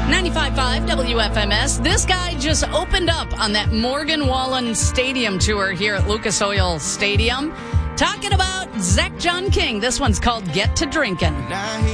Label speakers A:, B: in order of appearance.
A: 95.5 WFMS. This guy just opened up on that Morgan Wallen Stadium tour here at Lucas Oil Stadium. Talking about Zach John King. This one's called Get to Drinkin'.